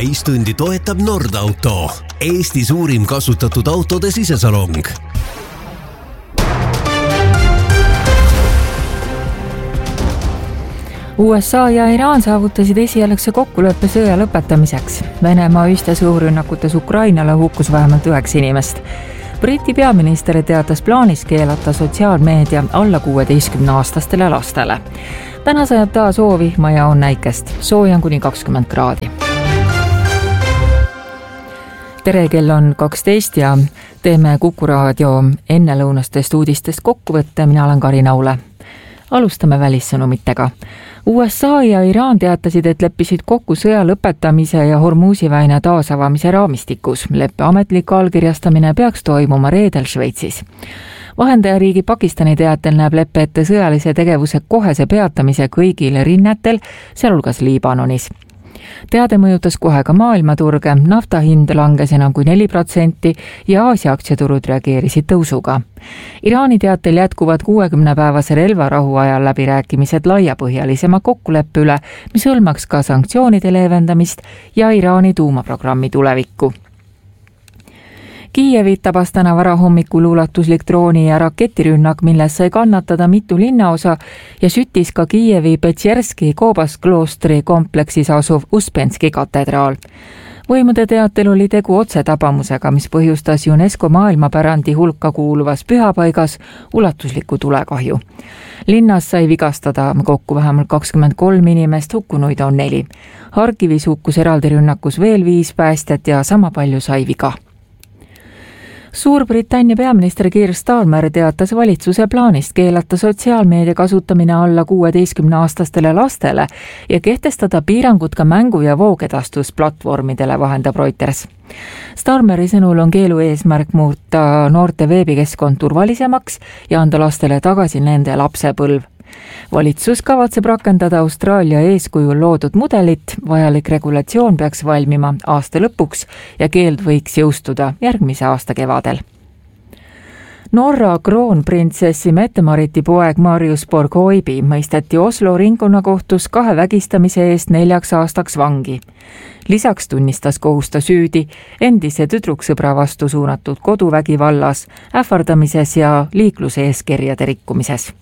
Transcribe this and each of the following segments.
Täistundi toetab Nordauto, Eesti suurim kasutatud autode sisesalong. USA ja Iraan saavutasid esialgse kokkuleppe sõja lõpetamiseks. Venemaa ühistes õhurünnakutes Ukrainale hukkus vähemalt 9 inimest. Briti peaminister teatas plaanis keelata sotsiaalmeedia alla 16-aastastele lastele. Täna sajab taas soovihma ja on näikest. Sooja on kuni 20 kraadi. Tere, kell on 12 ja teeme Kuku Raadio ennelõunastest uudistest kokkuvõtte. Mina olen Karin Aule. Alustame välissõnumitega. USA ja Iraan teatasid, et leppisid kokku sõja lõpetamise ja Hormuzi väina taasavamise raamistikus. Leppe ametlik allkirjastamine peaks toimuma reedel Šveitsis. Vahendajariigi Pakistani teatel näeb leppe ette sõjalise tegevuse kohese peatamise kõigil rinnetel, sealhulgas Liibanonis. Teade mõjutas kohe ka maailmaturge, nafta hind langes enam kui 4% ja Aasia aktsiaturud reageerisid tõusuga. Iraani teatel jätkuvad 60-päevase relvarahu ajal läbirääkimised laiapõhjalisema kokkuleppe üle, mis hõlmaks ka sanktsioonide leevendamist ja Iraani tuumaprogrammi tulevikku. Kiievit tabas täna varahommikul ulatuslik drooni- ja raketirünnak, milles sai kannatada mitu linnaosa ja süttis ka Kiievi Petšerski Koobas-kloostri kompleksis asuv Uspenski katedraal. Võimude teatel oli tegu otsetabamusega, mis põhjustas UNESCO maailmapärandi hulka kuuluvas pühapaigas ulatusliku tulekahju. Linnas sai vigastada kokku vähemalt 23 inimest, hukkunuid on 4. Harkivis hukkus eraldi rünnakus veel 5 päästjat ja sama palju sai viga. Suurbritannia peaminister Keir Starmer teatas valitsuse plaanist keelata sotsiaalmeedia kasutamine alla 16-aastastele lastele ja kehtestada piirangud ka mängu- ja voogedastusplatvormidele, vahendab Reuters. Starmeri sõnul on keelu eesmärk muuta noorte veebikeskkond turvalisemaks ja anda lastele tagasi nende lapsepõlv. Valitsus kavatseb rakendada Austraalia eeskujul loodud mudelit, vajalik regulatsioon peaks valmima aasta lõpuks ja keeld võiks jõustuda järgmise aasta kevadel. Norra kroonprintsessi Mette-Mariti poeg Marius Borghoibi mõisteti Oslo ringkonnakohtus 2 vägistamise eest 4 aastaks vangi. Lisaks tunnistas kohus ta süüdi endise tüdruksõbra vastu suunatud koduvägivallas, ähvardamises ja liikluseeskirjade rikkumises.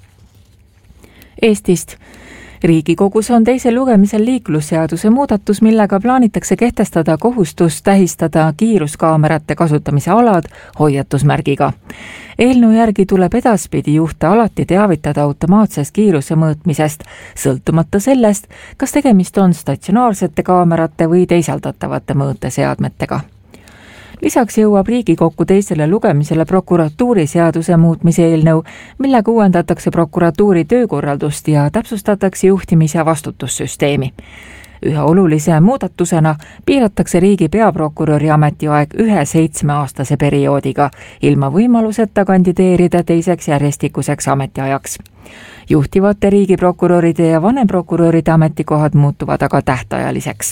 Eestist. Riigikogus on teisel lugemisel liiklusseaduse muudatus, millega plaanitakse kehtestada kohustus tähistada kiiruskaamerate kasutamise alad hoiatusmärgiga. Eelnõu järgi tuleb edaspidi juhte alati teavitada automaatsest kiiruse mõõtmisest, sõltumata sellest, kas tegemist on statsionaarsete kaamerate või teisaldatavate mõõteseadmetega. Lisaks jõuab Riigikokku teisele lugemisele prokuratuuri seaduse muutmise eelnõu, millega uuendatakse prokuratuuri töökorraldust ja täpsustatakse juhtimis- ja vastutussüsteemi. Ühe olulise muudatusena piiratakse riigi peaprokuröri ametiaeg 1 7-aastase perioodiga, ilma võimaluseta kandideerida teiseks järjestikuseks ametiajaks. Juhtivate riigiprokuröride ja vanemprokuröride ametikohad muutuvad aga tähtajaliseks.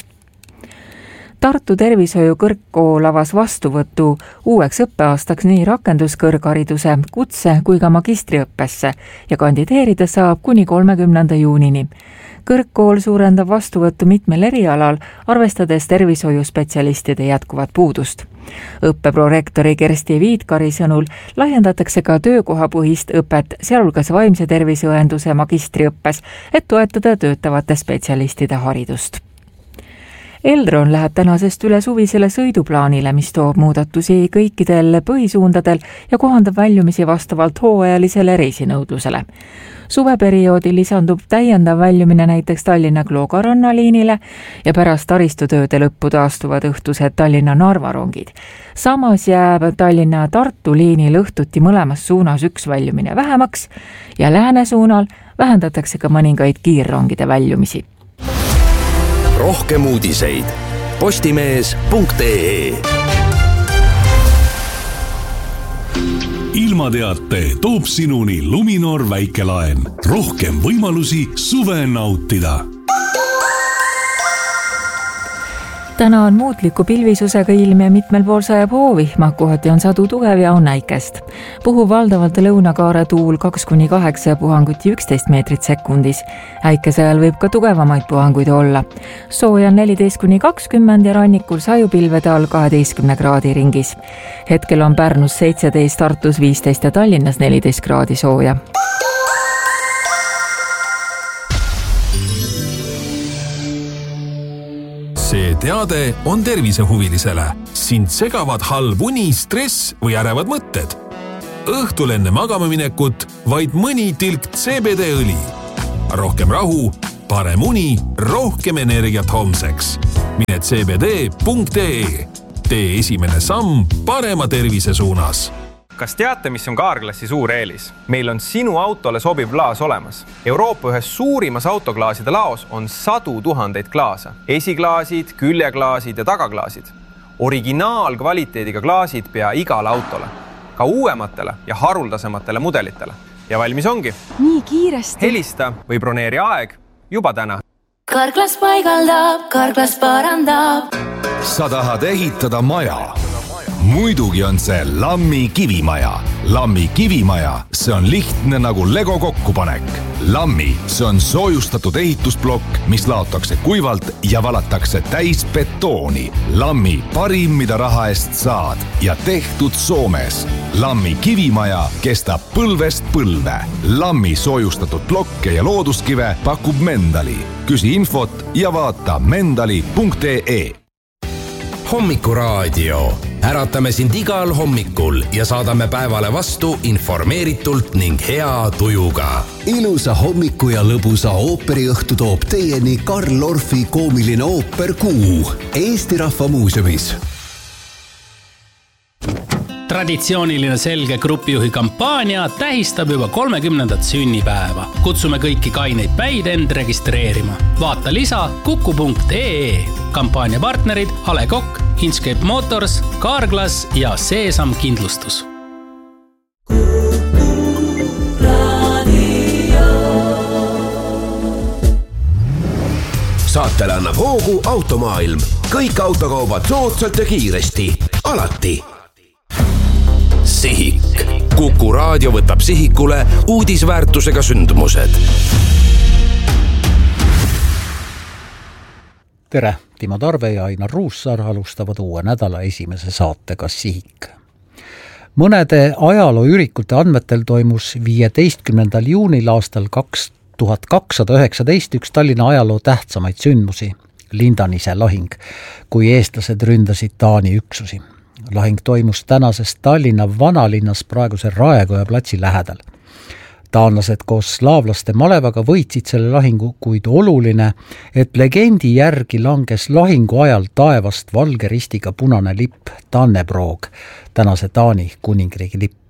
Tartu tervishoiu kõrgkool avas vastuvõtu uueks õppeaastaks nii rakenduskõrghariduse, kutse kui ka magistriõppesse ja kandideerida saab kuni 30. juunini. Kõrgkool suurendab vastuvõttu mitmel erialal, arvestades tervishoiuspetsialistide jätkuvat puudust. Õppeprorektori Kersti Viitkari sõnul laiendatakse ka töökohapõhist õpet, sealhulgas vaimse terviseõenduse magistriõppes, et toetada töötavate spetsialistide haridust. Eldron läheb tänasest üle suvisele sõiduplaanile, mis toob muudatusi kõikidel põhisuundadel ja kohandab väljumisi vastavalt hooajalisele reisinõudlusele. Suveperioodil lisandub täiendav väljumine näiteks Tallinna Klooga rannaliinile ja pärast taristutööde lõppu taastuvad õhtused Tallinna-Narva rongid. Samas jääb Tallinna-Tartu liinil õhtuti mõlemas suunas üks väljumine vähemaks ja lääne suunal vähendatakse ka mõningaid kiirrongide väljumisi. Rohkem uudiseid postimees.ee. Ilmateate toob sinuni Luminor väikelaen. Rohkem võimalusi suve nautida. Täna on muutliku pilvisusega ilm ja mitmel pool sajab hoovihma, kohati on sadu tugev ja on näikest. Puhub valdavalt lõunakaare tuul 2-8 ja puhanguti 11 meetrit sekundis. Äikese ajal võib ka tugevamaid puhanguid olla. Sooja on 14-20 ja rannikul sajupilvede all 12 kraadi ringis. Hetkel on Pärnus 17, Tartus 15 ja Tallinnas 14 kraadi sooja. See teade on tervisehuvilisele. Sind segavad halb uni, stress või ärevad mõtted. Õhtul enne magamaminekut vaid mõni tilk CBD-õli. Rohkem rahu, parem uni, rohkem energiat homseks. Mine cbd.ee. Tee esimene samm parema tervise suunas. Kas teate, mis on Carglassi suur eelis? Meil on sinu autole sobiv klaas olemas. Euroopa ühes suurimas autoklaaside laos on 100 000 klaasa. Esiklaasid, küljeklaasid ja tagaklaasid. Originaalkvaliteediga klaasid pea igale autole. Ka uuematele ja haruldasematele mudelitele. Ja valmis ongi. Nii kiiresti. Helista või broneeri aeg juba täna. Carglass paigaldab, Carglass parandab. Sa tahad ehitada maja. Muidugi on see Lammi kivimaja. Lammi kivimaja, see on lihtne nagu Lego kokkupanek. Lammi, see on soojustatud ehitusblokk, mis laotakse kuivalt ja valatakse täis betooni. Lammi parim, mida raha eest saad ja tehtud Soomes. Lammi kivimaja kestab põlvest põlve. Lammi soojustatud blokke ja looduskive pakub Mendali. Küsi infot ja vaata mendali.ee. Hommikuraadio. Äratame sind igal hommikul ja saadame päevale vastu informeeritult ning hea tujuga. Ilusa hommiku ja lõbusa ooperiõhtu toob teieni Karl Orfi koomiline ooper Kuu Eesti Rahva Muuseumis. Traditsiooniline selge grupijuhi kampaania tähistab juba 30. sünnipäeva. Kutsume kõiki kaineid päid end registreerima. Vaata lisa kuku.ee. Kampaania partnerid Ale Kokk, Inscape Motors, Carglass ja Seesam Kindlustus. Saatele annab hoogu Automaailm. Kõik autokaubad soodsalt ja kiiresti. Alati. Sihik. Kuku raadio võtab sihikule uudisväärtusega sündmused. Tere, Timo Tarve ja Ainar Ruussaar alustavad uue nädala esimese saatega Sihik. Mõnede ajalooürikute andmetel toimus 15. juunil aastal 2219 üks Tallinna ajaloo tähtsamaid sündmusi, Lindanise lahing, kui eestlased ründasid Taani üksusi. Lahing toimus tänasest Tallinna vanalinnas praeguse Raekoja platsi lähedal. Taanlased koos slaavlaste malevaga võitsid selle lahingu, kuid oluline, et legendi järgi langes lahingu ajal taevast valge ristiga punane lipp Dannebrog, tänase Taani kuningriigi lipp.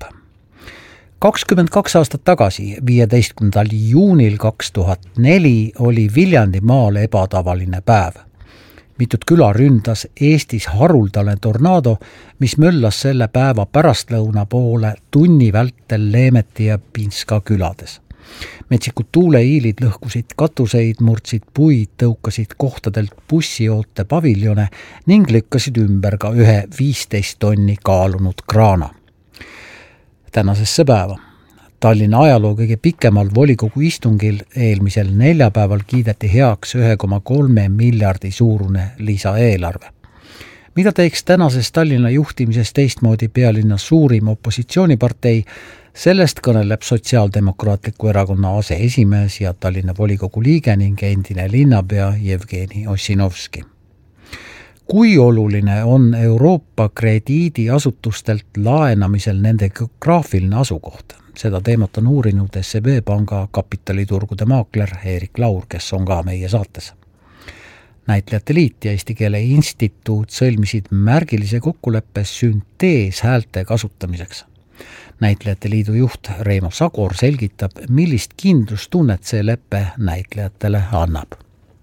22 aastat tagasi, 15. juunil 2004 oli Viljandi maal ebatavaline päev. Mitut küla ründas Eestis haruldane tornaado, mis möllas selle päeva pärastlõuna poole tunni vältel Leemeti ja Pinska külades. Metsikud tuuleiilid lõhkusid katuseid, murdsid puid, tõukasid kohtadelt bussioote paviljone ning lükkasid ümber ka ühe 15 tonni kaalunud kraana. Tänasesse päeva. Tallinna ajaloo kõige pikemal volikogu istungil eelmisel neljapäeval kiideti heaks 1,3 miljardi suurune lisaeelarve. Mida teeks tänases Tallinna juhtimises teistmoodi pealinna suurim opositsioonipartei, sellest kõneleb Sotsiaaldemokraatliku erakonna aseesimees ja Tallinna volikogu liige ning endine linnapea Jevgeni Ossinovski. Kui oluline on Euroopa krediidiasutustelt laenamisel nende geograafiline asukoht? Seda teemat on uurinud SEB panga kapitaliturgude maakler Erik Laur, kes on ka meie saates. Näitlejate liit ja Eesti Keele Instituut sõlmisid märgilise kokkuleppe sünteeshäälte kasutamiseks. Näitlejate liidu juht Reimo Sagor selgitab, millist kindlustunnet see leppe näitlejatele annab.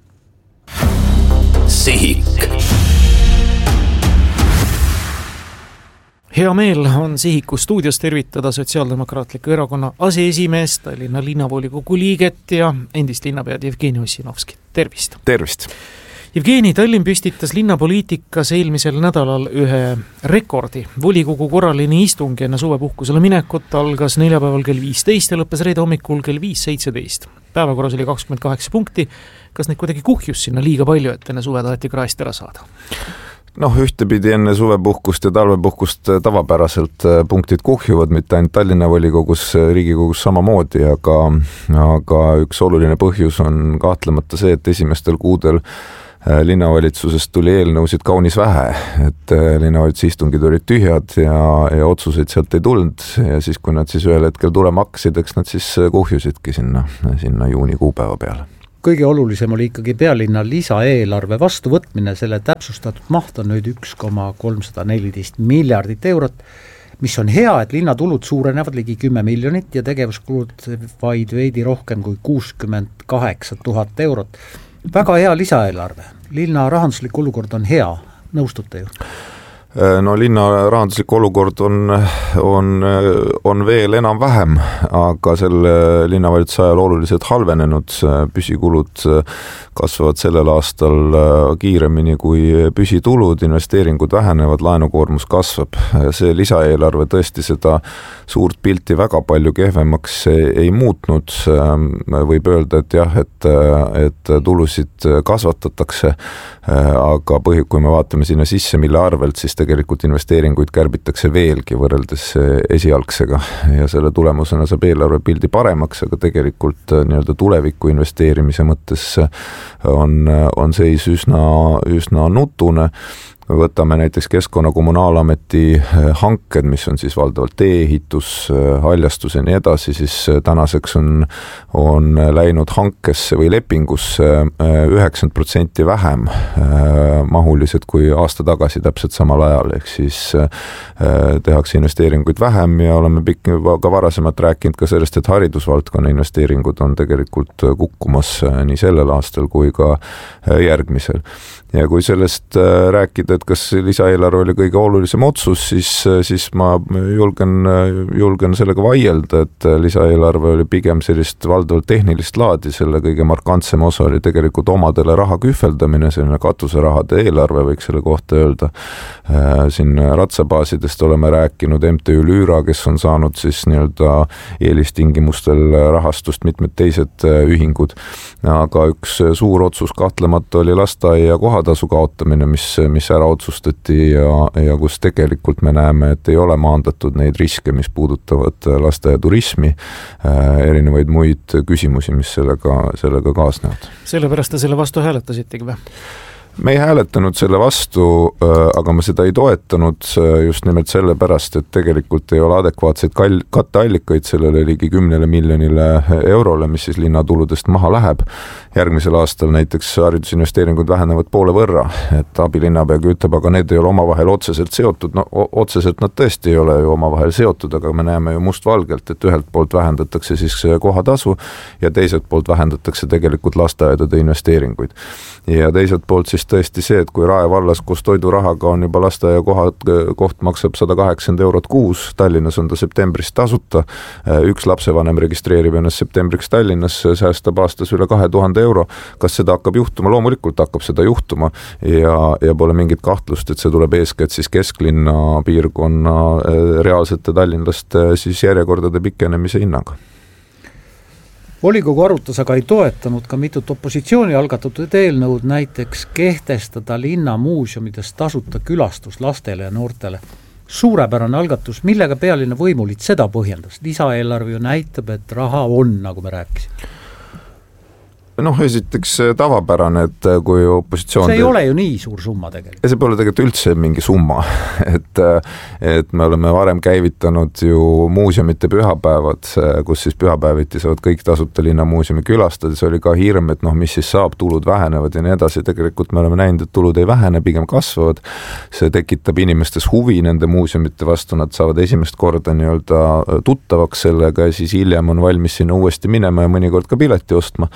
Sihik. Hea meel on Sihiku stuudios tervitada Sotsiaaldemokraatliku erakonna aseesimeest, Tallinna linnavolikogu liiget ja endist linnapead Jevgeni Ossinovski. Tervist! Tervist! Jevgeni, Tallinn püstitas linnapoliitikas eelmisel nädalal ühe rekordi. Volikogu korraline istung enne suvepuhkusele minekut algas neljapäeval kell 15 ja lõppes reede hommikul kell 5:17. Päevakorras oli 28 punkti. Kas neid kuidagi kuhjus sinna liiga palju, et enne suve taheti kraest ära saada? Ühtepidi enne suvepuhkust ja talvepuhkust tavapäraselt punktid kuhjuvad, mitte ainult Tallinna volikogus, Riigikogus samamoodi, aga üks oluline põhjus on kahtlemata see, et esimestel kuudel linnavalitsusest tuli eelnõusid kaunis vähe, et linnavalitsuse istungid olid tühjad ja otsuseid sealt ei tulnud ja siis, kui nad siis ühel hetkel tulema hakkasid, eks nad siis kuhjusidki sinna juuni kuupäeva peale. Kõige olulisem oli ikkagi pealinna lisaeelarve vastuvõtmine, selle täpsustatud maht on nüüd 1,314 miljardit eurot, mis on hea, et linnatulud suurenevad ligi 10 miljonit ja tegevuskulud vaid veidi rohkem kui 68 000 eurot. Väga hea lisaeelarve. Linna rahanduslik olukord on hea, nõustute ju? Linna rahanduslik olukord on veel enam-vähem, aga selle linnavalitsuse ajal oluliselt halvenenud. Püsikulud kasvavad sellel aastal kiiremini kui püsitulud, investeeringud vähenevad, laenukoormus kasvab. See lisaeelarve tõesti seda suurt pilti väga palju kehvemaks ei muutnud. Võib öelda, et jah, et tulusid kasvatatakse, aga kui me vaatame sinna sisse, mille arvelt, siis tegelikult investeeringuid kärbitakse veelgi võrreldes esialgsega ja selle tulemusena saab eelarve pildi paremaks, aga tegelikult nii-öelda tuleviku investeerimise mõttes on seis üsna nutune. Võtame näiteks Keskkonna-Kommunaalameti hanked, mis on siis valdavalt tee-ehitus, haljastus ja nii edasi, siis tänaseks on läinud hankesse või lepingusse 90% vähem mahulised kui aasta tagasi täpselt samal ajal, ehk siis tehakse investeeringuid vähem ja oleme ka varasemalt rääkinud ka sellest, et haridusvaldkonna investeeringud on tegelikult kukkumas nii sellel aastal kui ka järgmisel. Ja kui sellest rääkida, et kas lisaeelarve oli kõige olulisem otsus, siis ma julgen sellega vaielda, et lisaeelarve oli pigem sellist valdavalt tehnilist laadi, selle kõige markantsem osa oli tegelikult omadele raha kühveldamine, selline katuserahade eelarve võiks selle kohta öelda. Siin ratsabaasidest oleme rääkinud, MTÜ Lüüra, kes on saanud siis nii-öelda eelistingimustel rahastust, mitmed teised ühingud, aga üks suur otsus kahtlemata oli lasteaia kohatasu kaotamine, mis ära otsustati ja kus tegelikult me näeme, et ei ole maandatud neid riske, mis puudutavad lasteaiaturismi, erinevaid muid küsimusi, mis sellega kaasnevad. Sellepärast te selle vastu hääletasitegi või? Me ei hääletanud selle vastu, aga me seda ei toetanud just nimelt sellepärast, et tegelikult ei ole adekvaatseid katteallikaid sellele ligi 10 miljonile eurole, mis siis linnatuludest maha läheb. Järgmisel aastal näiteks haridusinvesteeringud vähenevad poole võrra, et abilinnapeagi ütleb, aga need ei ole omavahel otseselt seotud. Otseselt nad tõesti ei ole ju omavahel seotud, aga me näeme ju mustvalgelt, et ühelt poolt vähendatakse siis kohatasu ja teiselt poolt vähendatakse tegelikult lasteaedade investeeringuid. Ja teiselt poolt siis tõesti see, et kui Rae vallas koos toidurahaga on juba lasteaia koht maksab 180 eurot kuus, Tallinnas on ta septembrist tasuta, üks lapsevanem registreerib ennast septembriks Tallinnas, säästab aastas üle 2000 euro. Kas seda hakkab juhtuma? Loomulikult hakkab seda juhtuma ja pole mingit kahtlust, et see tuleb eeskätt siis kesklinna piirkonna reaalsete tallinlaste siis järjekordade pikenemise hinnaga. Volikogu arutas aga ei toetanud ka mitut opositsiooni algatatud eelnõud, näiteks kehtestada linna muuseumides tasuta külastus lastele ja noortele. Suurepärane algatus, millega pealinna võimuliit seda põhjendas. Lisaeelarve ju näitab, et raha on, nagu me rääkisime. Esiteks tavapärane, et kui opositsioon... See ei ole ju nii suur summa tegelikult. Ja see pole tegelikult üldse mingi summa, et me oleme varem käivitanud ju muuseumite pühapäevad, kus siis pühapäeviti saavad kõik tasuta linnamuuseumi külastada, see oli ka hirm, et mis siis saab, tulud vähenevad ja nii edasi. Tegelikult me oleme näinud, et tulud ei vähene, pigem kasvavad. See tekitab inimestes huvi nende muuseumite vastu, nad saavad esimest korda nii-öelda tuttavaks sellega ja siis hiljem on valmis sinna uuesti minema ja mõnikord ka pileti ostma.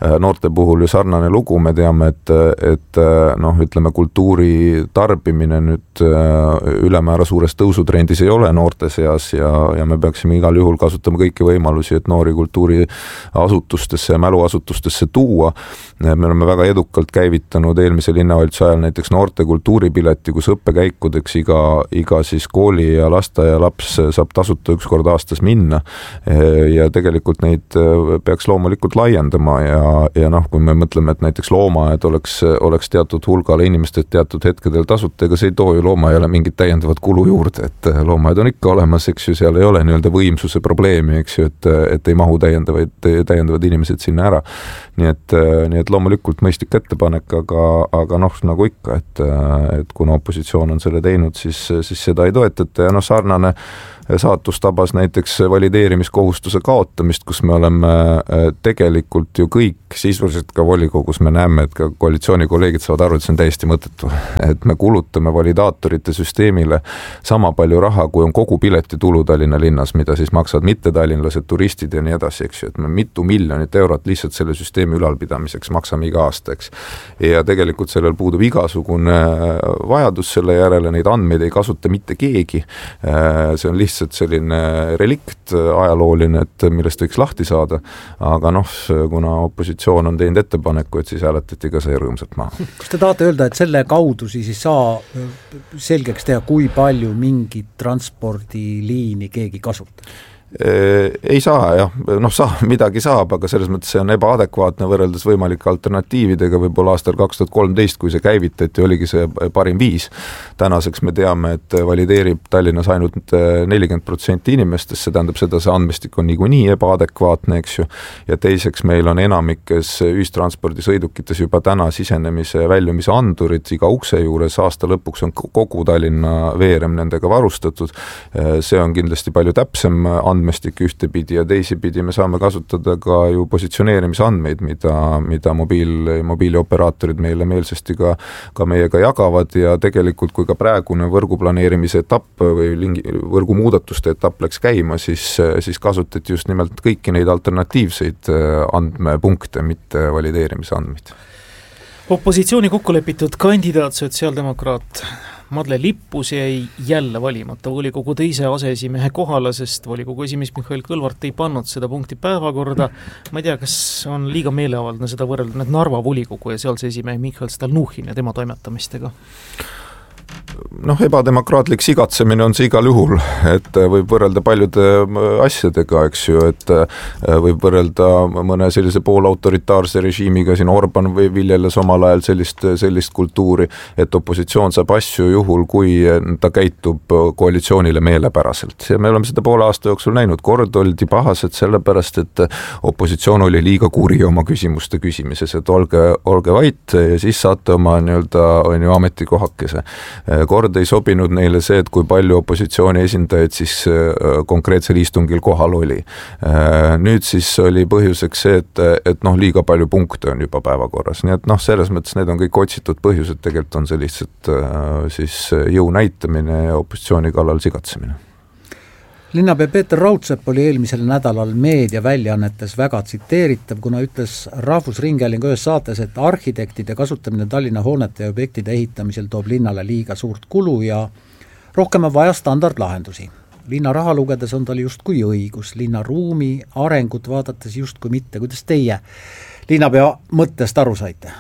noorte puhul ju sarnane lugu, me teame, et ütleme, kultuuri tarbimine nüüd ülemäära suures tõusutrendis ei ole noorte seas ja me peaksime igal juhul kasutama kõiki võimalusi, et noori kultuuriasutustesse ja mäluasutustesse tuua. Me oleme väga edukalt käivitanud eelmise linnavalitsuse ajal näiteks noorte kultuuripileti, kus õppekäikudeks iga siis kooli ja lasteaia laps saab tasuta üks kord aastas minna ja tegelikult neid peaks loomulikult laiendama ja kui me mõtleme, et näiteks loomaaed oleks teatud hulgale inimestelt teatud hetkedel tasuta, ega see ei too ju loomaaiale mingit täiendavat kulu juurde, et loomaaed on ikka olemas, eks ju, seal ei ole nii-öelda võimsuse probleemi, eks ju, et ei mahu täiendavad inimesed sinna ära. Nii et loomulikult mõistlik ettepanek, aga nagu ikka, et kuna opositsioon on selle teinud, siis seda ei toetata ja sarnane saatus tabas näiteks valideerimiskohustuse kaotamist, kus me oleme tegelikult ju kõik sisuliselt ka volikogus, me näeme, et ka koalitsioonikolleegid saavad aru, et see on täiesti mõttetu. Et me kulutame validaatorite süsteemile sama palju raha, kui on kogu piletitulu Tallinna linnas, mida siis maksavad mittetallinlased, turistid ja nii edasi, eks ju, et me mitu miljonit eurot lihtsalt selle süsteemi ülalpidamiseks maksame iga aasta, eks. Ja tegelikult sellel puudub igasugune vajadus selle järele, neid andmeid ei kasuta mitte keegi. See on lihtsalt selline relikt ajalooline, et millest võiks lahti saada, aga kuna opositsioon on teinud ettepaneku, et siis hääletati ka see rõõmsalt maha. Kas te tahate öelda, et selle kaudu siis ei saa selgeks teha, kui palju mingit transpordiliini keegi kasutab? Ei saa, jah. Midagi saab, aga selles mõttes see on ebaadekvaatne võrreldes võimalike alternatiividega võib-olla aastal 2013, kui see käivitati, oligi see parim viis. Tänaseks me teame, et valideerib Tallinnas ainult 40% inimestest, see tähendab seda, see andmestik on niikuinii ebaadekvaatne, eks ju. Ja teiseks meil on enamikes ühistranspordisõidukites juba täna sisenemise ja väljumise andurid iga ukse juures, aasta lõpuks on kogu Tallinna veerem nendega varustatud. See on kindlasti palju täpsem andmestik ühtepidi ja teisipidi me saame kasutada ka ju positsioneerimisandmeid, mida mobiilioperaatorid meile meelsasti ka meiega jagavad ja tegelikult kui ka praegune võrguplaneerimise etapp või võrgumuudatuste etapp läks käima, siis kasutati just nimelt kõiki neid alternatiivseid andmepunkte, mitte valideerimise andmeid. Opositsiooni kokkulepitud kandidaat, sotsiaaldemokraat Madle Lippus jäi jälle valimata volikogu teise aseesimehe kohale, sest volikogu esimees Mihhail Kõlvart ei pannud seda punkti päevakorda. Ma ei tea, kas on liiga meeleavaldne seda võrrelda Narva volikogu ja sealse esimehe Mihhail Stalnuhhin ja tema toimetamistega? Ebademokraatlik sigatsemine on see igal juhul, et võib võrrelda paljude asjadega, eks ju, et võib võrrelda mõne sellise poolautoritaarse režiimiga, siin Orban või viljeles omal ajal sellist kultuuri, et opositsioon saab asju juhul, kui ta käitub koalitsioonile meelepäraselt. Ja me oleme seda poole aasta jooksul näinud, kord oldi pahased sellepärast, et opositsioon oli liiga kuri oma küsimuste küsimises, et olge vait ja siis saate oma ametikohakese. Kord ei sobinud neile see, et kui palju opositsiooni esindajaid siis konkreetsel istungil kohal oli. Nüüd siis oli põhjuseks see, et liiga palju punkte on juba päevakorras. Nii et selles mõttes need on kõik otsitud põhjused, tegelikult on see lihtsalt siis jõu näitamine ja opositsiooni kallal sigatsemine. Linnapea Peeter Raudsepp oli eelmisel nädalal meediaväljaannetes väga tsiteeritav, kuna ütles Rahvusringhäälingu ühes saates, et arhitektide kasutamine Tallinna hoonete ja objektide ehitamisel toob linnale liiga suurt kulu ja rohkem on vaja standardlahendusi. Linna raha lugedes on tal justkui õigus, linna ruumi arengut vaadates justkui mitte. Kuidas teie linnapea mõttest aru saite?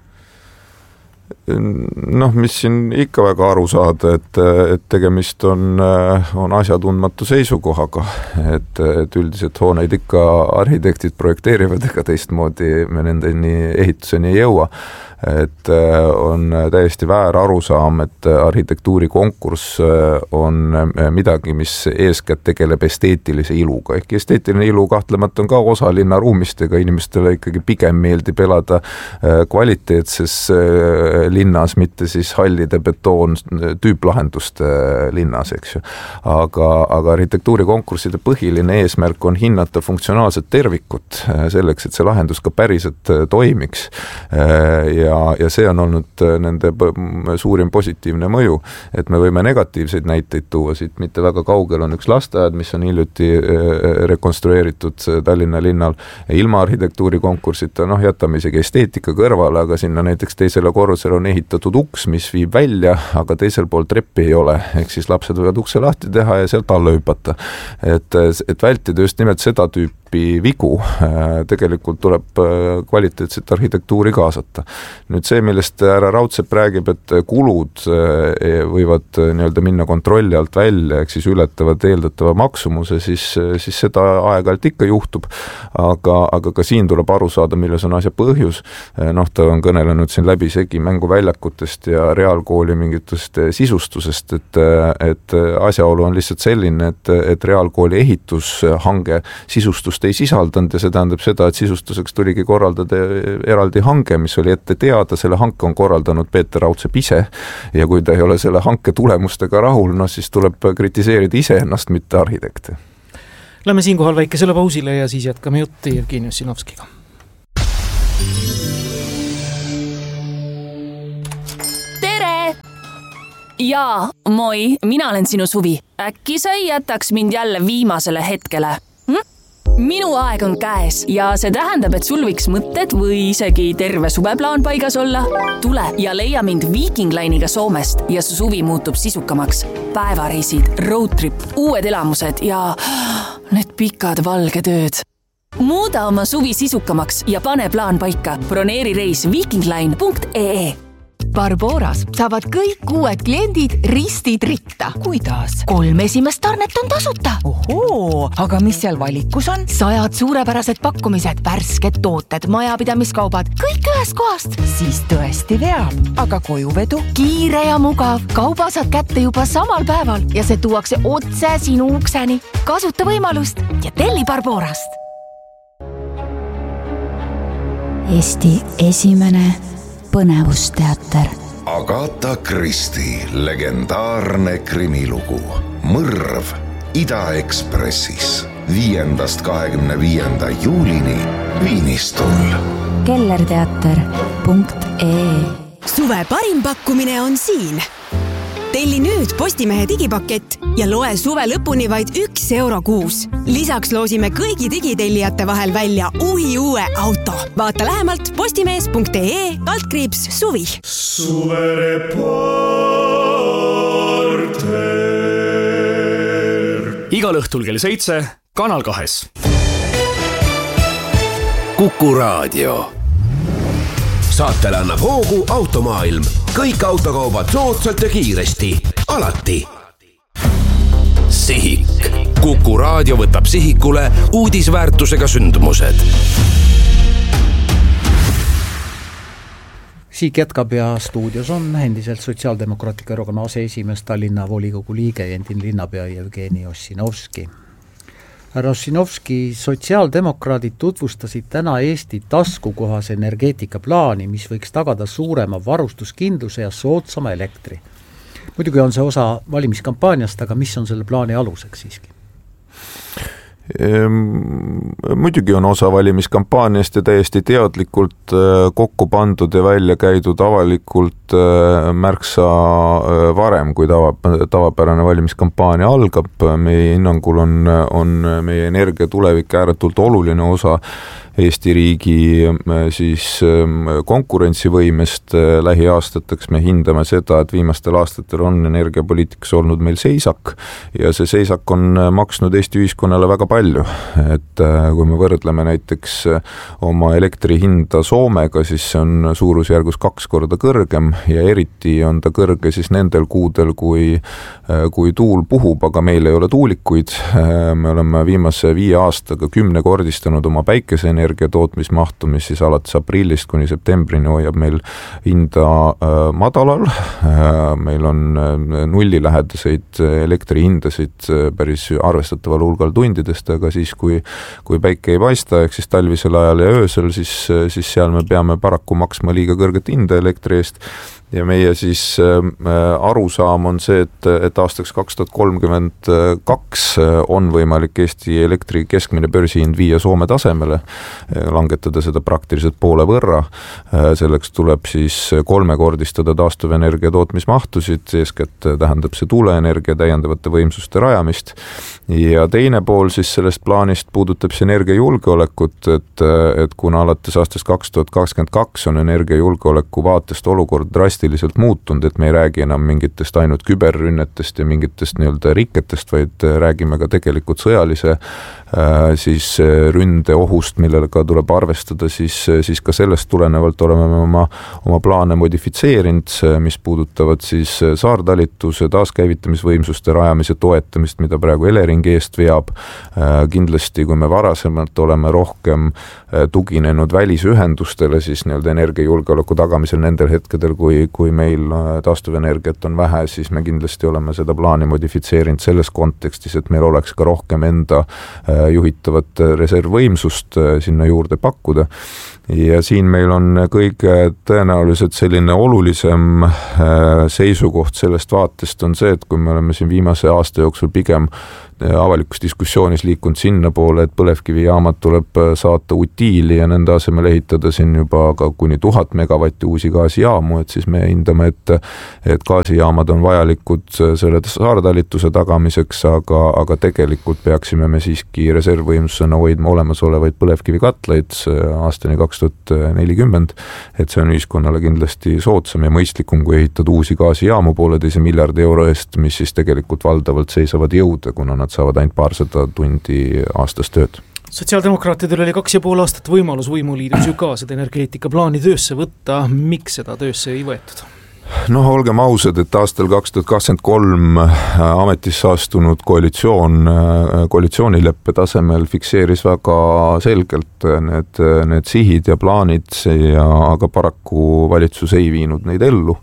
Mis siin ikka väga aru saada, et tegemist on asjatundmatu seisukohaga, et üldiselt hooneid ikka arhitektid projekteerivad, ega teistmoodi me nendeni ehituseni ei jõua. Et on täiesti väär arusaam, et arhitektuurikonkurss on midagi, mis eeskätt tegeleb esteetilise iluga. Ehk esteetiline ilu kahtlemata on ka osa linnaruumist, ega inimestele ikkagi pigem meeldib elada kvaliteetses linnas, mitte siis hallide betoon tüüplahenduste linnas, eks ju. Aga arhitektuurikonkursside põhiline eesmärk on hinnata funktsionaalset tervikut selleks, et see lahendus ka päriselt toimiks. Ja see on olnud nende suurim positiivne mõju, et me võime negatiivseid näiteid tuua siit, mitte väga kaugel on üks lasteaed, mis on hiljuti rekonstrueeritud Tallinna linnal ilma arhitektuurikonkursita, jätame isegi esteetika kõrvale, aga sinna näiteks teisele korrusele on ehitatud uks, mis viib välja, aga teisel pool treppi ei ole, ehk siis lapsed võivad ukse lahti teha ja sealt alla hüpata. Et vältida just nimelt seda tüüpi vigu, tegelikult tuleb kvaliteetset arhitektuuri kaasata. Nüüd see, millest härra Raudsepp räägib, et kulud võivad nii-öelda minna kontrolli alt välja, ehk siis ületavad eeldatava maksumuse, siis seda aeg-ajalt ikka juhtub, aga ka siin tuleb aru saada, milles on asja põhjus. Ta on kõnelenud siin läbisegi mänguväljakutest ja reaalkooli mingitest sisustusest, et asjaolu on lihtsalt selline, et reaalkooli ehitushange sisustust ei sisaldanud ja see tähendab seda, et sisustuseks tuligi korraldada eraldi hange, mis oli ette teada, selle hanke on korraldanud Peeter Raudsepp ise ja kui ta ei ole selle hanke tulemustega rahul, siis tuleb kritiseerida iseennast, mitte arhitekte. Lähme siinkohal väikesele pausile ja siis jätkame jutti Jevgeni Ossinovskiga. Tere! Jaa, moi, mina olen sinu Suvi. Äkki sa ei jätaks mind jälle viimasele hetkele? Minu aeg on käes ja see tähendab, et sul võiks mõtted või isegi terve suveplaan paigas olla. Tule ja leia mind Viking Line'iga Soomest ja su suvi muutub sisukamaks. Päevareisid, roadtrip, uued elamused ja need pikad valged ööd. Muuda oma suvi sisukamaks ja pane plaan paika. Broneeri reis vikingline.ee. Barboras saavad kõik uued kliendid ristid ritta. Kuidas? 3 esimest tarnet on tasuta. Ohoo, aga mis seal valikus on? 100 suurepärased pakkumised, värsked tooted, majapidamiskaubad, kõik ühest kohast. Siis tõesti veab, aga kojuvedu? Kiire ja mugav, kauba saad kätte juba samal päeval ja see tuuakse otse sinu ukseni. Kasuta võimalust ja telli Barborast. Eesti esimene põnevusteater. Agatha Christie legendaarne krimilugu Mõrv Ida-Ekspressis 5.–25. juulini Viinistul. kellerteater.ee. Suve parim pakkumine on siin. Telli nüüd Postimehe digipakett ja loe suve lõpuni vaid 1 euro kuus. Lisaks loosime kõigi digitellijate vahel välja uue auto. Vaata lähemalt postimees.ee/suvi. Suvereporter. Igal õhtul kell 7 Kanal 2. Kuku Raadio. Saatele annab hoogu Automaailm. Kõik autokaubad soodsalt ja kiiresti. Alati. Sihik. Kuku Raadio võtab sihikule uudisväärtusega sündmused. Siik jätkab ja stuudios on endiselt Sotsiaaldemokraatliku erakonna aseesimees, Tallinna volikogu liige, endine linnapea Jevgeni Ossinovski. Härra Ossinovski, sotsiaaldemokraadid tutvustasid täna Eesti taskukohase energeetikaplaani, mis võiks tagada suurema varustuskindluse ja soodsama elektri. Muidugi on see osa valimiskampaaniast, aga mis on selle plaani aluseks siiski? Muidugi on osa valimiskampaaniast ja täiesti teadlikult kokku pandud ja välja käidud avalikult märksa varem, kui tavapärane valimiskampaania algab. Meie hinnangul on meie energia tulevik ääretult oluline osa Eesti riigi siis konkurentsivõimest lähiaastateks. Me hindame seda, et viimastel aastatel on energiapoliitikas olnud meil seisak ja see seisak on maksnud Eesti ühiskonnale väga palju. Et kui me võrdleme näiteks oma elektri hinda Soomega, siis see on suurusjärgus 2 korda kõrgem ja eriti on ta kõrge siis nendel kuudel, kui tuul puhub, aga meil ei ole tuulikuid. Me oleme viimase 5 aastaga 10-kordistanud oma päikeseenergia tootmismahtu, mis siis alates aprillist kuni septembrini hoiab meil hinda madalal. Meil on nullilähedaseid elektrihindasid päris arvestataval hulgal tundidest, aga siis kui päike ei paista, ehk siis talvisel ajal ja öösel, siis seal me peame paraku maksma liiga kõrget hinda elektri eest. ja meie siis arusaam on see, et aastaks 2032 on võimalik Eesti elektri keskmine börsihind viia Soome tasemele, langetada seda praktiliselt poole võrra. Selleks tuleb siis kolmekordistada taastuvenergia tootmismahtusid, eeskätt tähendab see tuuleenergia täiendavate võimsuste rajamist. Ja teine pool siis sellest plaanist puudutab see energiajulgeolekut, et kuna alates aastast 2022 on energiajulgeoleku vaatest olukord drastiliselt muutunud, et me ei räägi enam mingitest ainult küberrünnetest ja mingitest nii-öelda rikketest, vaid räägime ka tegelikult sõjalise siis ründe ohust, millega tuleb arvestada, siis ka sellest tulenevalt oleme oma plaane modifitseerinud, mis puudutavad siis saartalituse taaskäivitamisvõimsuste rajamise toetamist, mida praegu Eleringi eest veab. Kindlasti, kui me varasemalt oleme rohkem tuginenud välisühendustele, siis nii-öelda energiajulgeoleku tagamisel nendel hetkedel, kui meil taastuvenergiat on vähe, siis me kindlasti oleme seda plaani modifitseerinud selles kontekstis, et meil oleks ka rohkem enda juhitavat reservvõimsust sinna juurde pakkuda. Ja siin meil on kõige tõenäoliselt selline olulisem seisukoht sellest vaatest on see, et kui me oleme siin viimase aasta jooksul pigem avalikus diskussioonis liikunud sinna poole, et põlevkivijaamad tuleb saata utiili ja nende asemel ehitada siin juba ka kuni 1000 megavatti uusi gaasijaamu, et siis me hindame, et gaasijaamad on vajalikud selle saartalituse tagamiseks, aga tegelikult peaksime me siiski reservvõimsusena hoidma olemasolevaid põlevkivikatlaid aastani 2040, et see on ühiskonnale kindlasti soodsam ja mõistlikum, kui ehitada uusi gaasijaamu 1,5 miljardi euro eest, mis siis tegelikult valdavalt seisavad jõude, kuna nad saavad ainult 200 tundi aastas tööd. Sotsiaaldemokraatidel oli 2,5 aastat võimalus võimuliidus ju ka seda energeetikaplaani töösse võtta. Miks seda töösse ei võetud? Noh, olgem ausad, et aastal 2023 ametisse astunud koalitsioonileppe tasemel fikseeris väga selgelt need sihid ja plaanid, aga paraku valitsus ei viinud neid ellu.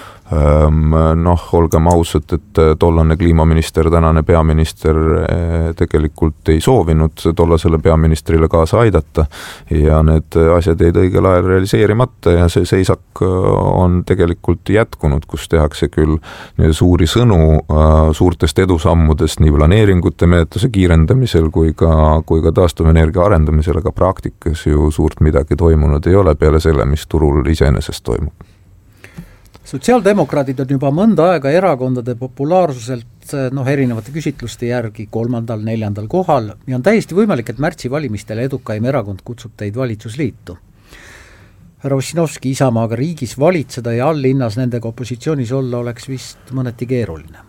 Noh, olgem ausad, et tollane kliimaminister, tänane peaminister tegelikult ei soovinud tollasele peaministrile kaasa aidata ja need asjad jäid õigel ajal realiseerimata ja see seisak on tegelikult jätkunud, kus tehakse küll suuri sõnu suurtest edusammudest nii planeeringute menetluse kiirendamisel kui ka taastuvenergia arendamisel, aga praktikas ju suurt midagi toimunud ei ole peale selle, mis turul iseenesest toimub. Sotsiaaldemokraadid on juba mõnda aega erakondade populaarsuselt erinevate küsitluste järgi 3., 4. kohal ja on täiesti võimalik, et märtsi valimistele edukaim erakond kutsub teid valitsusliitu. Härra Ossinovski, Isamaaga riigis valitseda ja alllinnas nendega opositsioonis olla oleks vist mõneti keeruline.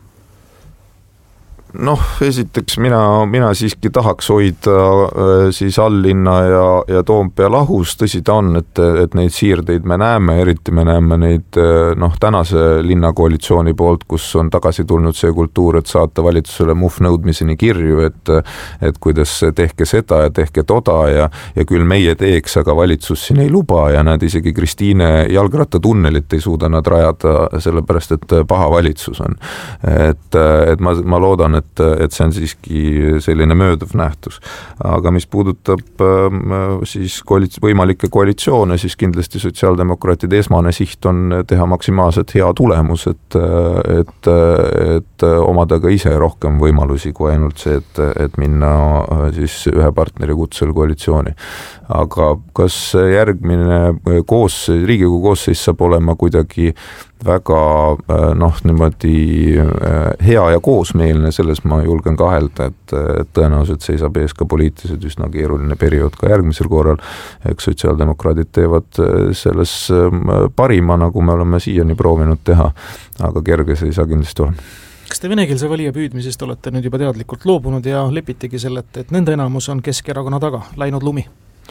Noh, esiteks mina siiski tahaks hoida siis alllinna ja Toompea lahus, tõsi ta on, et neid siirdeid me näeme, eriti me näeme neid tänase linnakoalitsiooni poolt, kus on tagasi tulnud see kultuur, et saata valitsusele muhvnõudmiseni kirju, et kuidas tehke seda ja tehke toda ja küll meie teeks, aga valitsus siin ei luba ja nad isegi Kristiine jalgrattatunnelit ei suuda nad rajada, sellepärast et paha valitsus on. Et ma loodan, et see on siiski selline mööduv nähtus. Aga mis puudutab siis võimalikke koalitsioone, siis kindlasti sotsiaaldemokraatide esmane siht on teha maksimaalselt hea tulemus, et omada ka ise rohkem võimalusi kui ainult see, et minna siis ühe partneri kutsel koalitsiooni. Aga kas järgmine Riigikogu koosseis saab olema kuidagi väga niimoodi hea ja koosmeelne, selles ma julgen kahelda, et tõenäoliselt seisab ees ka poliitiliselt üsna keeruline periood ka järgmisel korral. Eks sotsiaaldemokraadid teevad selles parima, nagu me oleme siiani proovinud teha, aga kerge see ei saa kindlasti olla. Kas te venekeelse valija püüdmisest olete nüüd juba teadlikult loobunud ja lepitegi selle, et nende enamus on Keskerakonna taga läinud lumi?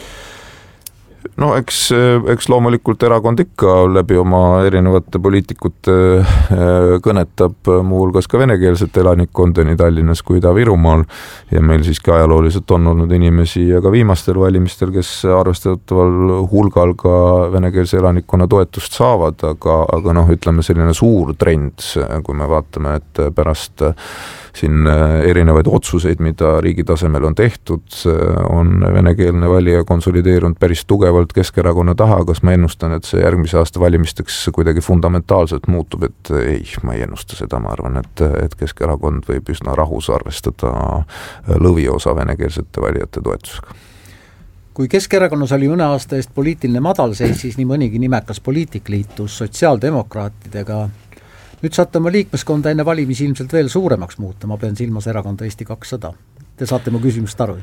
No eks loomulikult erakond ikka läbi oma erinevate poliitikute kõnetab muuhulgas ka venekeelset elanikkonda nii Tallinnas kui Ida-Virumaal ja meil siiski ajalooliselt on olnud inimesi ja ka viimastel valimistel, kes arvestataval hulgal ka venekeelse elanikkonna toetust saavad, aga ütleme selline suur trend, kui me vaatame, et pärast siin erinevaid otsuseid, mida riigi tasemel on tehtud, on venekeelne valija konsolideerunud päris tugevalt Keskerakonna taha, kas ma ennustan, et see järgmise aasta valimisteks kuidagi fundamentaalselt muutub, et ei, ma ei ennusta seda, ma arvan, et Keskerakond võib üsna rahus arvestada lõviosa venekeelsete valijate toetusega. Kui Keskerakonnas oli mõne aasta eest poliitiline madalseis, siis nii mõnigi nimekas poliitik liitus sotsiaaldemokraatidega. Nüüd saate oma liikmeskonda enne valimisi ilmselt veel suuremaks muuta, ma pean silmas erakonda Eesti 200. Te saate mu küsimust aru?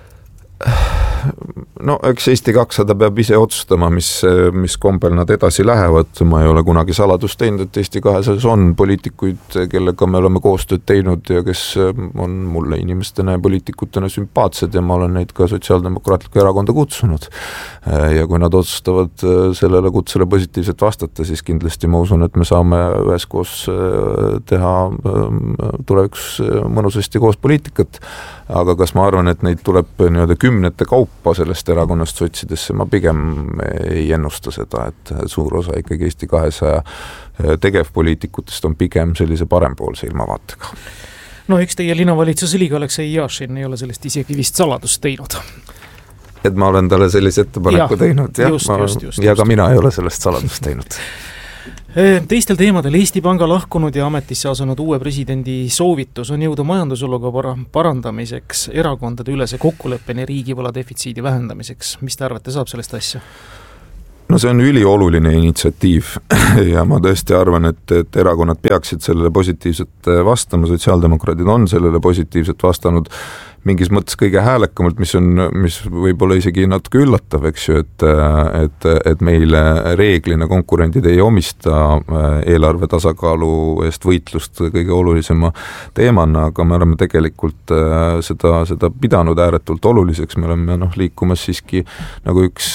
No eks Eesti 200 peab ise otsustama, mis kombel nad edasi lähevad. Ma ei ole kunagi saladust teinud, et Eesti 200 on poliitikuid, kellega me oleme koostööd teinud ja kes on mulle inimestena ja poliitikutena sümpaatsed ja ma olen neid ka Sotsiaaldemokraatlikku erakonda kutsunud. Ja kui nad otsustavad sellele kutsele positiivselt vastata, siis kindlasti ma usun, et me saame üheskoos teha tulevikus mõnusasti koos poliitikat. Aga kas ma arvan, et neid tuleb nii-öelda kümnete kaupa sellest erakonnast sotsidesse, ma pigem ei ennusta seda, et suur osa ikkagi Eesti 200 tegevpoliitikutest on pigem sellise parempoolse ilmavaatega. No eks teie linnavalitsuse liige Aleksei Jašin ei ole sellest isegi vist saladust teinud. Et ma olen talle sellise ettepaneku teinud ja ka mina ei ole sellest saladust teinud. Teistel teemadel Eesti Panga lahkunud ja ametisse asunud uue presidendi soovitus on jõuda majandusoluga parandamiseks, erakondade ülese kokkuleppeni riigivõla defitsiidi vähendamiseks. Mis te arvate, saab sellest asja? No see on ülioluline initsiatiiv ja ma tõesti arvan, et erakonnad peaksid sellele positiivselt vastama, sotsiaaldemokraadid on sellele positiivselt vastanud mingis mõttes kõige häälekamalt, mis võib-olla isegi natuke üllatav, eks ju, et meile reeglina konkurendid ei omista eelarve tasakaalu eest võitlust kõige olulisema teemana, aga me oleme tegelikult seda pidanud ääretult oluliseks, me oleme liikumas siiski, nagu üks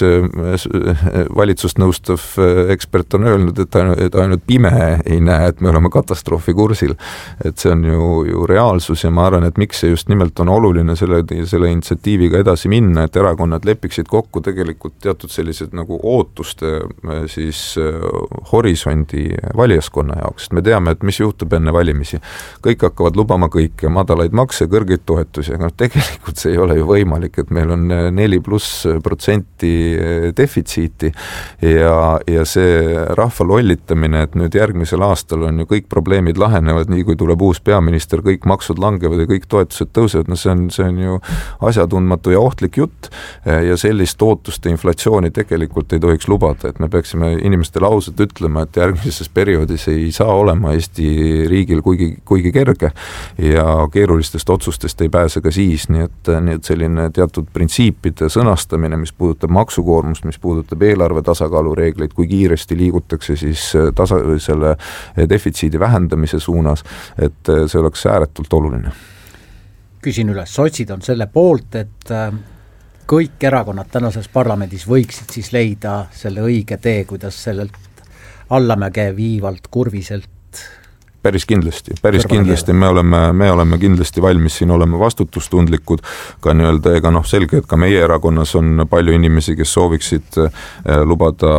valitsust nõustav ekspert on öelnud, et ainult pime ei näe, et me oleme katastroofi kursil, et see on ju reaalsus ja ma arvan, et miks see just nimelt on oluline selle initsiatiiviga edasi minna, et erakonnad lepiksid kokku tegelikult teatud sellised nagu ootuste siis horisondi valijaskonna jaoks. Me teame, et mis juhtub enne valimisi. Kõik hakkavad lubama kõike, madalaid makse, kõrgeid toetusi, aga tegelikult see ei ole ju võimalik, et meil on 4+% defitsiiti ja see rahva lollitamine, et nüüd järgmisel aastal on ju kõik probleemid lahenevad, nii kui tuleb uus peaminister, kõik maksud langevad ja kõik toetused tõusevad, no see on ju asjatundmatu ja ohtlik jutt ja sellist ootuste inflatsiooni tegelikult ei tohiks lubada, et me peaksime inimestele ausalt ütlema, et järgmises perioodis ei saa olema Eesti riigil kuigi kerge ja keerulistest otsustest ei pääse ka siis, nii et selline teatud printsiipide sõnastamine, mis puudutab maksukoormust, mis puudutab eelarve tasakaalu reegleid, kui kiiresti liigutakse siis selle defitsiidi vähendamise suunas, et see oleks ääretult oluline. Küsin üles, sotsid on selle poolt, et kõik erakonnad tänases parlamendis võiksid siis leida selle õige tee, kuidas sellelt allamäge viivalt kurviselt Päris kindlasti, me oleme kindlasti valmis siin olema vastutustundlikud, ka nii-öelda, ega selge, et ka meie erakonnas on palju inimesi, kes sooviksid lubada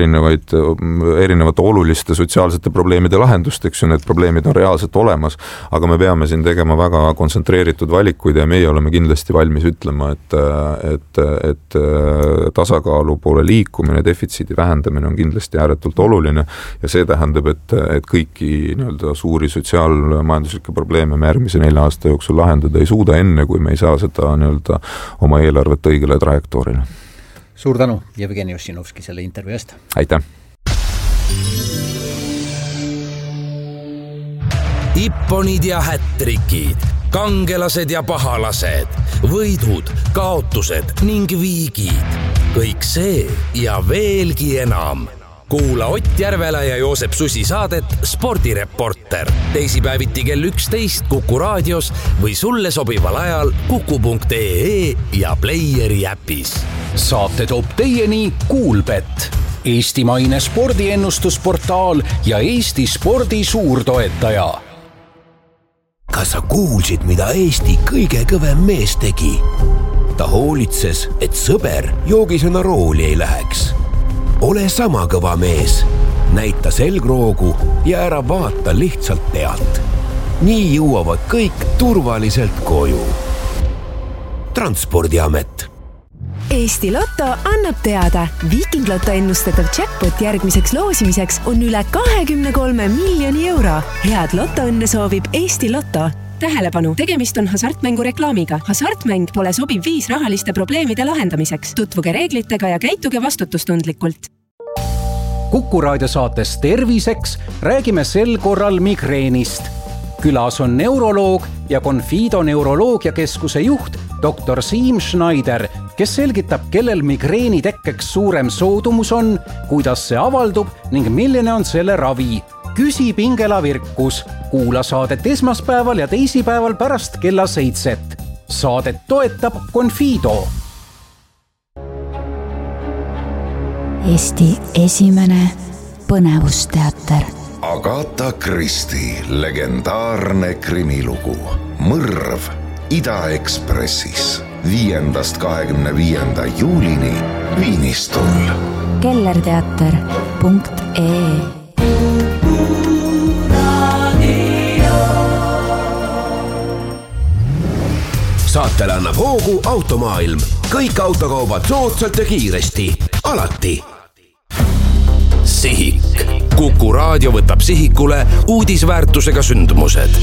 erinevate oluliste sotsiaalsete probleemide lahendust, eks ju, need probleemid on reaalselt olemas, aga me peame siin tegema väga kontsentreeritud valikuid ja meie oleme kindlasti valmis ütlema, et tasakaalu poole liikumine, defitsiidi vähendamine on kindlasti ääretult oluline ja see tähendab, et kõiki nii-öelda suuri sotsiaalmajanduslikke probleeme me järgmise 4 aasta jooksul lahendada ei suuda enne, kui me ei saa seda nii-öelda oma eelarvet õigele trajektoorile. Suur tänu, Jevgeni Ossinovski, selle intervjuu eest. Aitäh! Ipponid ja hättrikid, kangelased ja pahalased, võidud, kaotused ning viigid. Kõik see ja veelgi enam. Kuula Ott Järvela ja Joosep Susi saadet Spordireporter. Teisipäeviti kell 11 Kuku raadios või sulle sobival ajal kuku.ee ja Playeri äpis. Saate toob teieni Kuulbet, eestimaine spordiennustusportaal ja Eesti spordi suurtoetaja. Kas sa kuulsid, mida Eesti kõige kõvem mees tegi? Ta hoolitses, et sõber joogisena rooli ei läheks. Ole sama kõva mees, näita selgroogu ja ära vaata lihtsalt pealt. nii jõuavad kõik turvaliselt koju. Transpordiamet. Eesti Lotto annab teada, Viiking Lotto ennustatav jackpot järgmiseks loosimiseks on üle 23 miljoni euro. Head lotoõnne soovib Eesti Lotto. Tähelepanu, tegemist on hasartmängu reklaamiga. Hasartmäng pole sobiv viis rahaliste probleemide lahendamiseks. Tutvuge reeglitega ja käituge vastutustundlikult. Kuku raadiosaates Terviseks räägime sel korral migreenist. Külas on neuroloog ja Confido neuroloogiakeskuse juht Dr. Siim Schneider, kes selgitab, kellel migreeni tekkeks suurem soodumus on, kuidas see avaldub ning milline on selle ravi. Küsib Ingela Virkus. Kuula saadet esmaspäeval ja teisipäeval pärast kella 7. Saadet toetab Confido. Eesti esimene põnevusteater. Agatha Christie legendaarne krimilugu Mõrv Ida-Ekspressis 5.–25. juulini Viinistul. kellerteater.ee. Saatele annab hoogu Automaailm. Kõik autokaubad soodsalt ja kiiresti. Alati. Sihik. Kuku raadio võtab sihikule uudisväärtusega sündmused.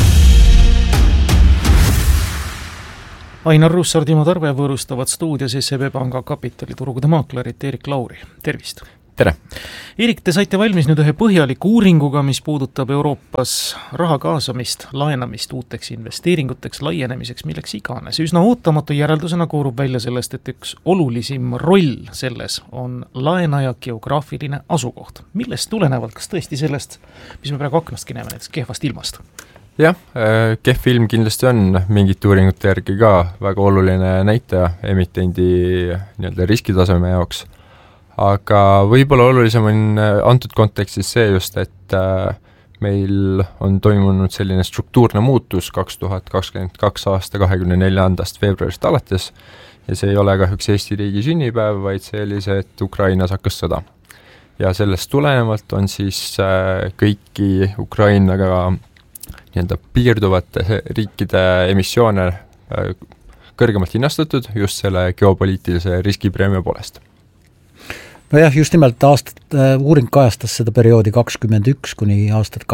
Ainar Russar, Timo Tarve võõrustavad stuudios SEB Panga kapitaliturgude maaklerit Erik Lauri. Tervist! Tere! Erik, te saite valmis nüüd ühe põhjaliku uuringuga, mis puudutab Euroopas raha kaasamist, laenamist uuteks investeeringuteks, laienemiseks, milleks iganes. Üsna ootamatu järeldusena koorub välja sellest, et üks olulisim roll selles on laenaja geograafiline asukoht. Millest tulenevalt, kas tõesti sellest, mis me praegu aknastki näeme, näiteks kehvast ilmast? Jah, kehv ilm kindlasti on mingite uuringute järgi ka väga oluline näitaja emitendi nii-öelda riskitaseme jaoks. Aga võib-olla olulisem on antud kontekstis see just, et meil on toimunud selline struktuurne muutus 2022 aasta 24. veebruarist alates ja see ei ole kahjuks Eesti riigi sünnipäev, vaid see oli see, et Ukrainas hakkas sõda. Ja sellest tulenevalt on siis kõiki Ukrainaga nii-öelda piirduvate riikide emissioone kõrgemalt hinnastatud just selle geopoliitilise riskipreemia poolest. Nojah, just nimelt uuring kajastas seda perioodi 21 kuni aastat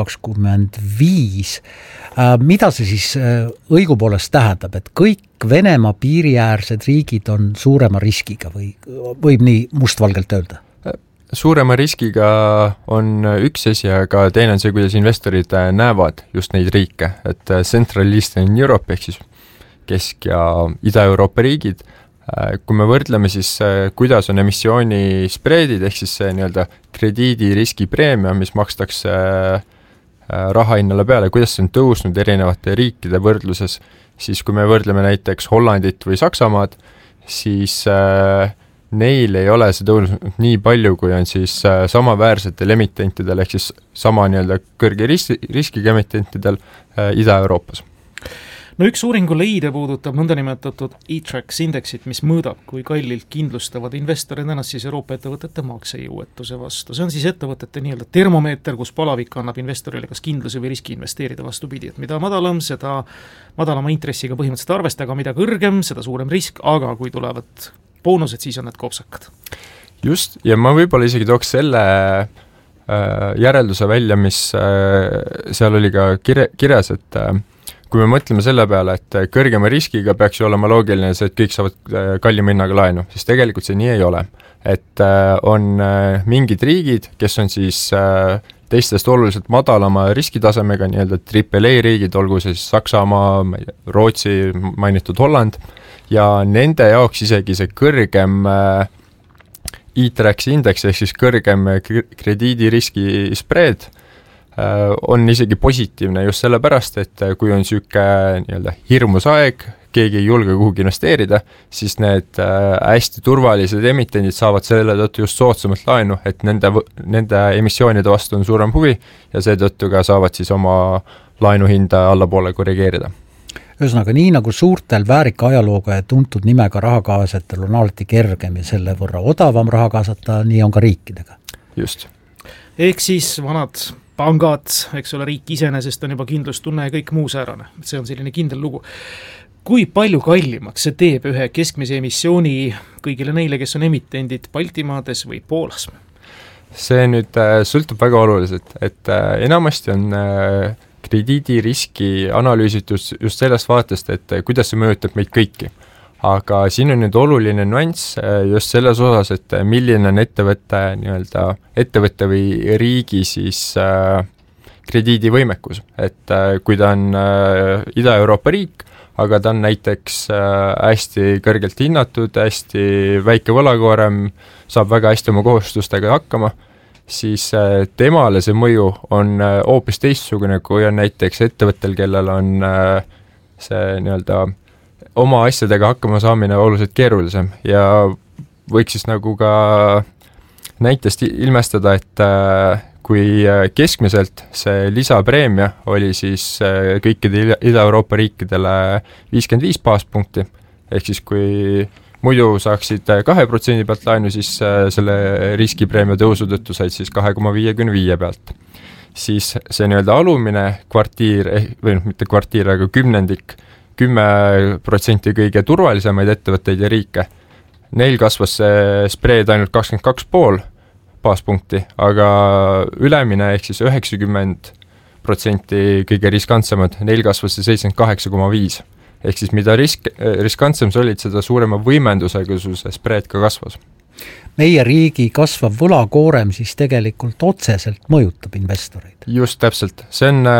25. Mida see siis õigupoolest tähendab, et kõik Venemaa piiriäärsed riigid on suurema riskiga või võib nii mustvalgelt öelda? Suurema riskiga on üks asi, aga teine on see, kuidas investorid näevad just neid riike, et Central Eastern Europe ehk siis Kesk- ja Ida-Euroopa riigid, kui me võrdleme siis, kuidas on emissiooni spreedid ehk siis see nii-öelda krediidiriski preemia, mis makstakse rahahinnale peale, kuidas see on tõusnud erinevate riikide võrdluses, siis kui me võrdleme näiteks Hollandit või Saksamaad, siis neil ei ole see tõusnud nii palju, kui on siis samaväärsetel emitentidel, ehk siis sama nii-öelda kõrge riskiga emitentidel Ida-Euroopas. No üks uuringu leide puudutab nõndanimetatud e-Trax indeksit, mis mõõdab, kui kallilt kindlustavad investorid ennast siis Euroopa ettevõtete maksejõuetuse vastu. See on siis ettevõtete nii-öelda termomeeter, kus palavik annab investorile kas kindluse või riski investeerida vastupidi, et mida madalam, seda madalama intressiga põhimõtteliselt arvesta, aga mida kõrgem, seda suurem risk, aga kui tulevad boonused, siis on need kopsakad. Just, ja ma võib-olla isegi tooks selle järelduse välja, mis seal oli ka kirjas, et kui me mõtleme selle peale, et kõrgema riskiga peaks ju olema loogiline see, et kõik saavad kallima hinnaga laenu, siis tegelikult see nii ei ole. Et on mingid riigid, kes on siis teistest oluliselt madalama riskitasemega, nii-öelda AAA riigid, olgu siis Saksamaa, Rootsi, mainitud Holland, ja nende jaoks isegi see kõrgem e-Trax indeks ehk siis kõrgem krediidiriski spread on isegi positiivne just sellepärast, et kui on süüke nii-öelda hirmus aeg, keegi ei julge kuhugi investeerida, siis need hästi turvalised emitendid saavad selle tõttu just soodsamalt laenu, et nende emissioonide vastu on suurem huvi ja seetõttu ka saavad siis oma laenuhinda allapoole korrigeerida. Ühesõnaga, nii nagu suurtel väärika ajalooga ja tuntud nimega rahakaasajatel on alati kergem ja selle võrra odavam raha kaasata, nii on ka riikidega. Just. Ehk siis vanad pangad, eks ole, riik iseenesest on juba kindlustunne ja kõik muu säärane. See on selline kindel lugu. Kui palju kallimaks see teeb ühe keskmise emissiooni kõigile neile, kes on emitendid Baltimaades või Poolas? See nüüd sõltub väga oluliselt, et enamasti on krediidiriski analüüsitus just sellest vaatest, et kuidas see mõjutab meid kõiki. Aga siin on nüüd oluline nüanss just selles osas, et milline on ettevõtte või riigi siis krediidivõimekus. Et kui ta on Ida-Euroopa riik, aga ta on näiteks hästi kõrgelt hinnatud, hästi väike võlakoorem, saab väga hästi oma kohustustega hakkama, siis temale see mõju on hoopis teistsugune, kui on näiteks ettevõttel, kellel on see oma asjadega hakkama saamine oluliselt keerulisem ja võiks siis nagu ka näitest ilmestada, et kui keskmiselt see lisapreemia oli siis kõikide Ida-Euroopa riikidele 55 baaspunkti, ehk siis kui muidu saaksid 2% pealt laenu, siis selle riskipreemia tõusu tõttu said siis 2,55 pealt. Siis see alumine kvartiir, või mitte kvartiir, aga kümnendik, 10% kõige turvalisemaid ettevõtteid ja riike. Neil kasvas see spreed ainult 22,5 baaspunkti, aga ülemine ehk siis 90% kõige riskantsemad, neil kasvas see 78,5. Ehk siis mida riskantsem sa olid, seda suurema võimendusega see spreed ka kasvas. Meie riigi kasvav võlakoorem siis tegelikult otseselt mõjutab investoreid. Just täpselt. See on